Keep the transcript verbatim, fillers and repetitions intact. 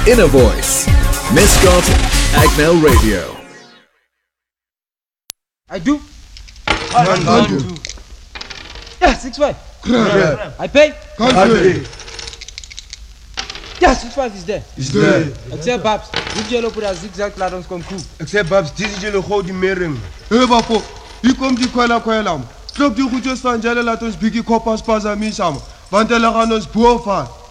Inner Voice. Mascot Agmel Radio. I do. I Can't do. do. Yeah, six five. Crap. I pay. Country. Yeah, six five is there. Is there. Except Babs. Dit jullie op dat zigzag laat ons komen koop. Except Babs, dit is jullie goud die mering. Hé bafo, hier komt die kwela kwela. Klop die goedjes van jelle laat ons biggie koppers pas aan mij samen. Want hulle gaan ons boven.